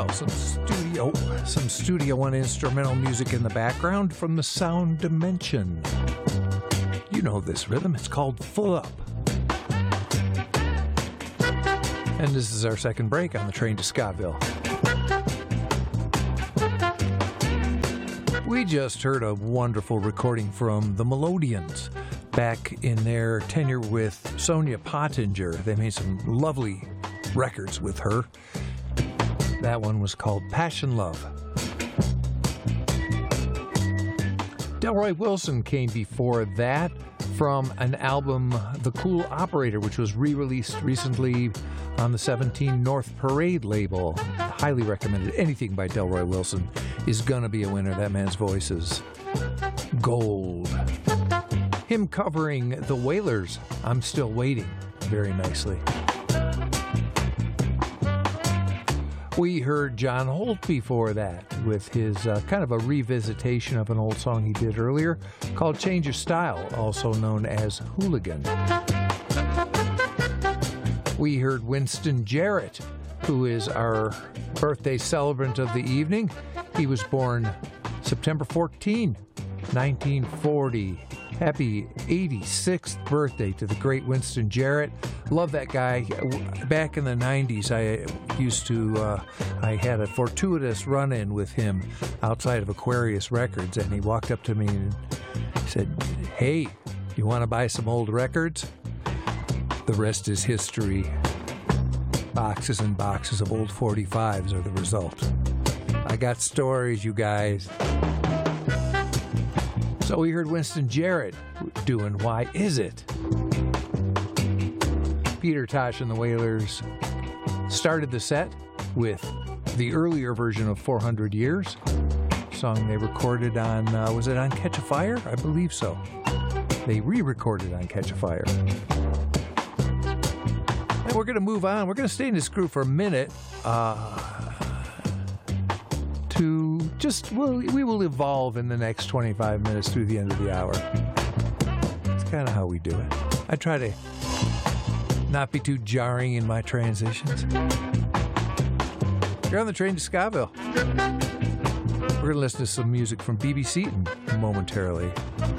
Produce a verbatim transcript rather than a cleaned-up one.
some studio, some Studio One instrumental music in the background from the Sound Dimension. You know this rhythm, it's called Full Up. And this is our second break on the train to Scottville. We just heard a wonderful recording from the Melodians back in their tenure with Sonia Pottinger. They made some lovely records with her. That one was called Passion Love. Delroy Wilson came before that from an album, The Cool Operator, which was re-released recently on the seventeen North Parade label. Highly recommended. Anything by Delroy Wilson is gonna be a winner. That man's voice is gold. Him covering the Wailers, I'm Still Waiting, very nicely. We heard John Holt before that with his uh, kind of a revisitation of an old song he did earlier called Change Your Style, also known as Hooligan. We heard Winston Jarrett, who is our birthday celebrant of the evening. He was born September fourteenth, nineteen forty. Happy eighty-sixth birthday to the great Winston Jarrett. Love that guy. Back in the nineties, I used to, uh, I had a fortuitous run-in with him outside of Aquarius Records, and he walked up to me and said, "Hey, you want to buy some old records?" The rest is history. Boxes and boxes of old forty-fives are the result. I got stories, you guys. So we heard Winston Jarrett doing Why Is It? Peter Tosh and the Wailers started the set with the earlier version of four hundred years, a song they recorded on, uh, was it on Catch a Fire? I believe so. They re-recorded on Catch a Fire. And we're going to move on. We're going to stay in this groove for a minute. Uh... To just, well, we will evolve in the next twenty-five minutes through the end of the hour. It's kind of how we do it. I try to not be too jarring in my transitions. You're on the train to Scottville. We're going to listen to some music from B B Seton momentarily.